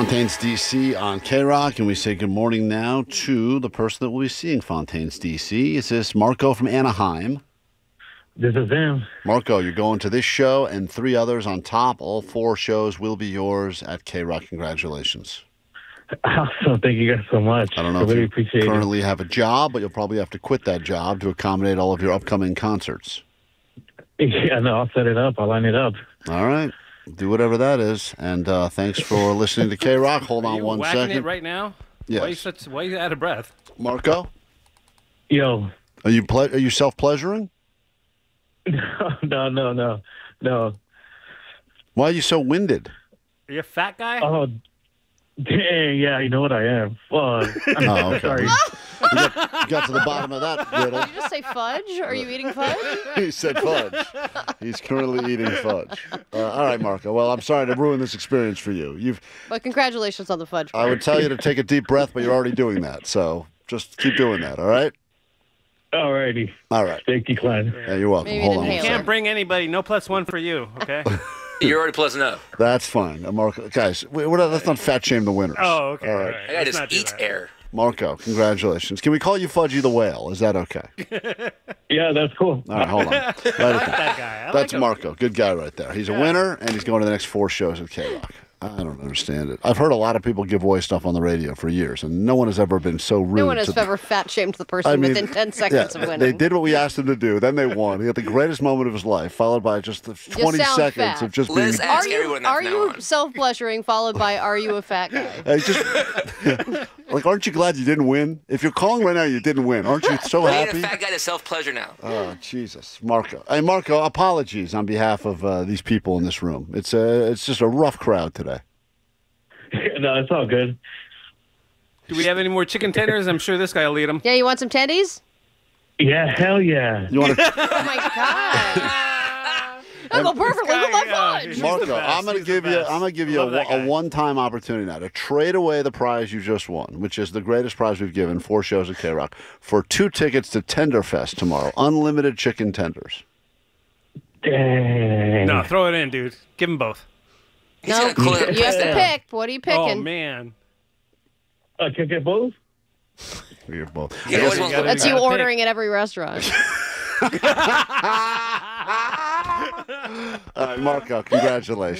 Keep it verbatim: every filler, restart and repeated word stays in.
Fontaines D C on K-Rock, and we say good morning now to the person that will be seeing Fontaines D C. Is this Marco from Anaheim? This is him. Marco, you're going to this show and three others on top. All four shows will be yours at K-Rock. Congratulations. Awesome. Thank you guys so much. I don't know I if really you appreciate currently it. have a job, but you'll probably have to quit that job to accommodate all of your upcoming concerts. Yeah, no, I'll set it up. I'll line it up. All right. Do whatever that is. And uh, thanks for listening to K-Rock. Hold Are on you one whacking second. it right now? Yes. Why are you such? Why are you out of breath? Marco, Yo. are you ple- are you self-pleasuring? No, no, no, no. Why are you so winded? Are you a fat guy? Oh, dang. Yeah, you know what I am. Fuck. I'm Oh, okay. sorry. You got, you got to the bottom of that riddle. Did you just say fudge? Are you eating fudge? He said fudge. He's currently eating fudge. Uh, all right, Marco. Well, I'm sorry to ruin this experience for you. You've. But congratulations on the fudge. I would tell you to take a deep breath, but you're already doing that. So just keep doing that. All right. All righty. All right. Thank you, Klein. Yeah, you're welcome. Maybe Hold an on. one inhaler. Can't second. bring anybody. No plus one for you. Okay. You're already plus enough. That's fine. Uh, Marco, guys, we, we're not, let's not fat shame the winners. Oh, okay. All All right. right. I gotta Let's not just do eat that. air. Marco, congratulations. Can we call you Fudgy the Whale? Is that okay? Yeah, that's cool. All right, hold on. Write it down. That guy. I like That's him. Marco. Good guy right there. He's a winner, and he's going to the next four shows at K-Rock. I don't understand it. I've heard a lot of people give away stuff on the radio for years, and no one has ever been so rude. No one has to them. ever fat shamed the person I mean, within ten seconds yeah, of winning. They did what we asked them to do. Then they won. He had the greatest moment of his life, followed by just the twenty sound seconds fat. of just Liz being. asked Are everyone you, that are from now you on. self-pleasuring followed by are you a fat guy? Hey, just like, aren't you glad you didn't win? If you're calling right now, you didn't win. Aren't you so I need happy? a fat guy to self-pleasure now. Oh, Jesus, Marco. Hey, Marco, apologies on behalf of uh, these people in this room. It's a, it's just a rough crowd today. No, it's all good. Do we have any more chicken tenders? I'm sure this guy will eat them. Yeah, you want some tendies? Yeah, hell yeah. You want to, Oh my god! That'll go perfectly with my Yeah, fudge. He's the Marco? best. I'm going to He's the give you, best. I'm going to give you a, Love that one- a guy. one-time opportunity now to trade away the prize you just won, which is the greatest prize we've given, four shows at K-Rock, for two tickets to Tenderfest tomorrow, unlimited chicken tenders. Dang. No, throw it in, dude. Give them both. He's No, gonna call it you have to Yeah. pick. What are you Oh picking? man. I can get both? You're both. He always wants gotta- to- That's you gotta pick. ordering at every restaurant. All right, Marco, congratulations.